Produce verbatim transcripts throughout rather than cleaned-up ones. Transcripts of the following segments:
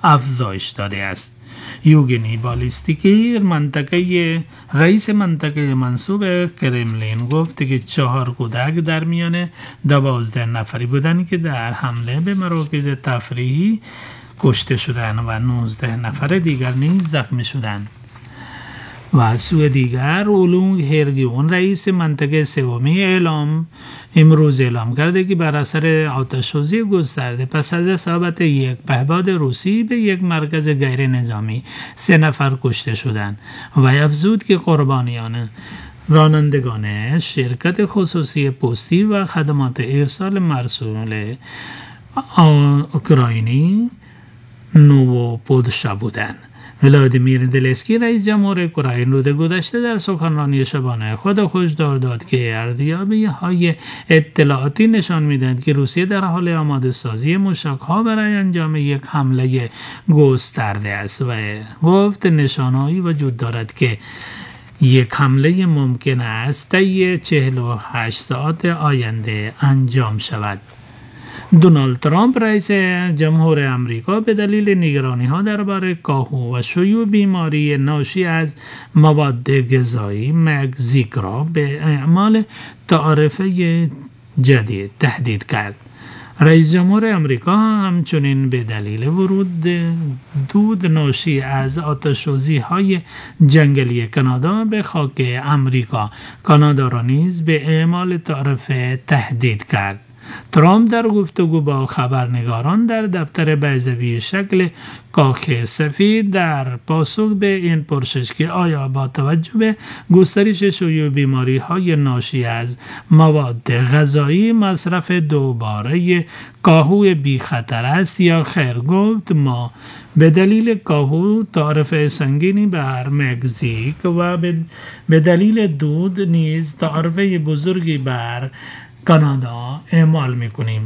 افزایش داده است. یوگنی بالیستیکی منطقه رئیس منطقه منصوب کرملین گفت که چهار کودک در میان دوازده نفری بودند که در حمله به مراکز تفریحی کشته شدند و نوزده نفر دیگر نیز زخمی شدند. و از سوی دیگر اولونگ هرگیون رئیس منطقه سومی اعلام امروز اعلام کرده که بر اثر آتش‌سوزی گسترده پس از اصابت یک پهپاد روسی به یک مرکز غیر نظامی سه نفر کشته شدند و افزود که قربانیان رانندگان شرکت خصوصی پستی و خدمات ارسال مرسول اوکراینی نوو پودشا بودند. ولادیمیر زلنسکی رئیس جمهور اوکراین روز گذشته در سخنرانی شبانه خود هشدار داد که ارزیابی‌های اطلاعاتی نشان می‌دهند که روسیه در حال آماده سازی موشک‌ها برای انجام یک حمله گسترده است و گفت نشانه‌ای وجود دارد که یک حمله ممکن است طی چهل و هشت ساعت آینده انجام شود. دونالد ترامپ رئیس جمهور آمریکا به دلیل نگرانی‌ها درباره کاهو و شیوع بیماری ناشی از مواد غذایی مکزیک را به اعمال تعرفه جدید تهدید کرد. رئیس جمهور آمریکا همچنین به دلیل ورود دود ناشی از آتش‌سوزی‌های جنگلی کانادا به خاک آمریکا کانادا را نیز به اعمال تعرفه تهدید کرد. ترامپ در گفتگو با خبرنگاران در دفتر بیضوی شکل کاخ سفید در پاسخ به این پرسش که آیا با توجه به گسترش شیوع بیماری‌های ناشی از مواد غذایی مصرف دوباره کاهو بی خطر است یا خیر، گفت ما به دلیل کاهو تعرفه سنگینی بر مکزیک و به دلیل دود نیز تعرفه بزرگی بر کانادا اعمال می‌کنیم.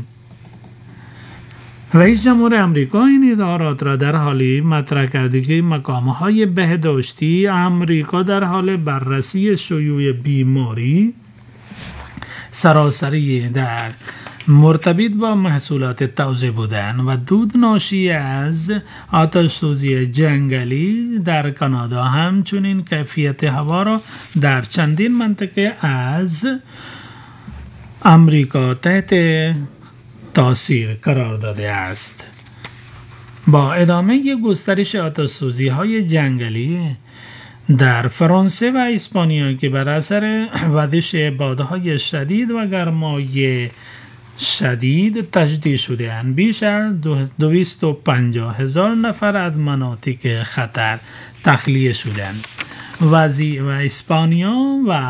رئیس جمهور آمریکا این اظهارات را در حالی مطرح کرده که مقام‌های بهداشتی آمریکا در حال بررسی شیوع بیماری سراسری در مرتبط با محصولات تغذیه بودند و دود ناشی از آتش‌سوزی جنگلی در کانادا همچنین کیفیت هوا را در چندین منطقه از آمریکا تحت تاثیر قرار داده است. با ادامه گسترش آتش‌سوزی‌های جنگلی در فرانسه و اسپانیا که بر اثر وزش بادهای شدید و گرمای شدید تجدید شده اند، بیش از دویست و پنجاه هزار نفر از مناطق خطر تخلیه شدند. وزیر و اسپانیا و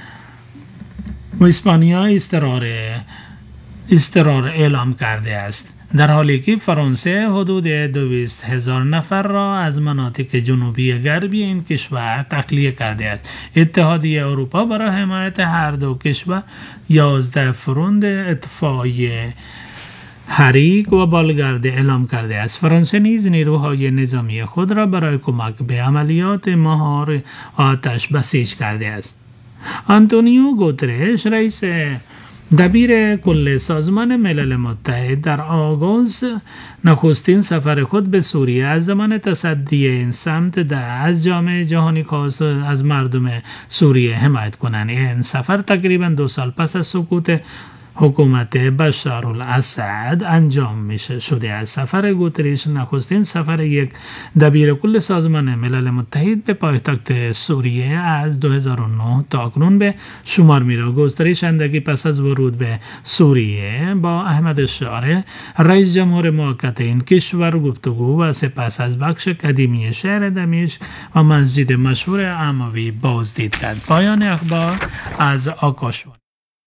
و اسپانیا استقرار استقرار اعلام کرده است، در حالی که فرانسه حدود دویست هزار نفر را از مناطق جنوبی غربی این کشور تخلیه کرده است. اتحادیه اروپا برای حمایت هر دو کشور یازده فرند اتفاقی حریق و بالگرد اعلام کرده است. فرانسه نیز نیروهای نظامی خود را برای کمک به عملیات مهار آتش بسیج کرده است. آنتونیو گوترش رئیس دبیر کل سازمان ملل متحد در آغاز نخستین سفر خود به سوریه از زمان تصدی این سمت در از جامعه جهانی خواست از مردم سوریه حمایت کنند. این سفر تقریبا دو سال پس از سقوط حکومت بشار الاسد انجام میشه شده است. سفر گوتریش نخستین سفر یک دبیر کل سازمان ملل متحد به پایتخت سوریه از دو هزار و نه تا اکنون به شمار میره. گسترش اندکی پس از ورود به سوریه با احمد شارع رئیس جمهور موقت این کشور گفتگو و سپس از بخش قدیمی شهر دمشق و مسجد مشهور اموی بازدید کرد. پایان اخبار از آکاشوانی.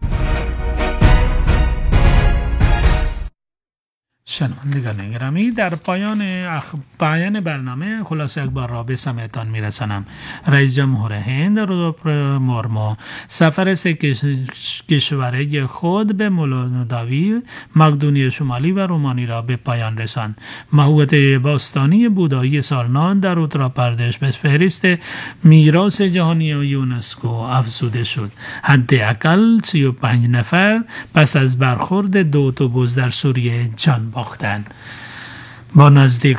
شنوندگان گرامی، در پایان اخ... پایان برنامه خلاصه اخبار را به سمعتان میرسانم. رئیس جمهور هند رودرپا مورمو سفر سه کشوره خود به مولداوی، مقدونیه شمالی و رومانی را به پایان رساند. معبد باستانی بودایی سالنان در اتر پردش به فهرست میراث جهانی یونسکو افزوده شد. حداقل سی و پنج نفر پس از برخورد دو اتوبوس در سوریه جان باختند. با نزدیک